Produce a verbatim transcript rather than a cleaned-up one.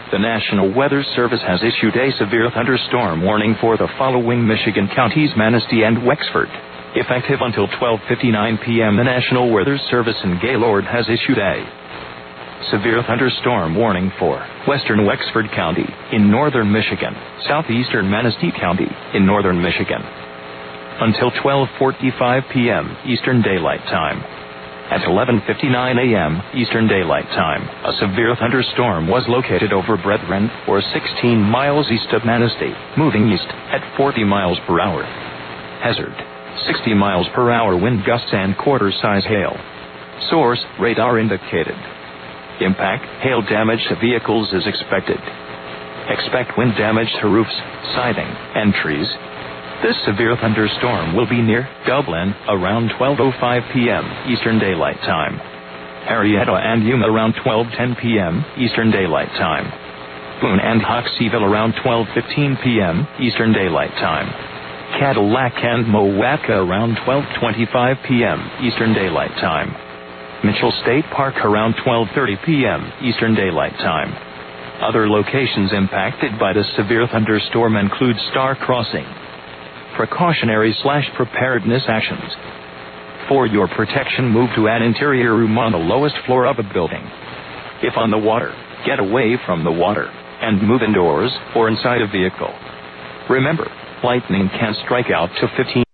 The National Weather Service has issued a severe thunderstorm warning for the following Michigan counties: Manistee and Wexford. Effective until twelve fifty-nine p.m., the National Weather Service in Gaylord has issued a severe thunderstorm warning for western Wexford County in northern Michigan, southeastern Manistee County in northern Michigan, until twelve forty-five p.m. Eastern Daylight Time. At eleven fifty-nine a.m. Eastern Daylight Time, a severe thunderstorm was located over Brethren, or sixteen miles east of Manistee, moving east at forty miles per hour. Hazard: sixty miles per hour wind gusts and quarter-size hail. Source: radar indicated. Impact: hail damage to vehicles is expected. Expect wind damage to roofs, siding, and trees. This severe thunderstorm will be near Dublin around twelve oh five p.m. Eastern Daylight Time. Arietta and Yuma around twelve ten p.m. Eastern Daylight Time. Boone and Hoxeyville around twelve fifteen p.m. Eastern Daylight Time. Cadillac and Mowaca around twelve twenty-five p.m. Eastern Daylight Time. Mitchell State Park around twelve thirty p.m. Eastern Daylight Time. Other locations impacted by the severe thunderstorm include Star Crossing. Precautionary slash preparedness actions. For your protection, move to an interior room on the lowest floor of a building. If on the water, get away from the water, and move indoors or inside a vehicle. Remember, lightning can strike out to fifteen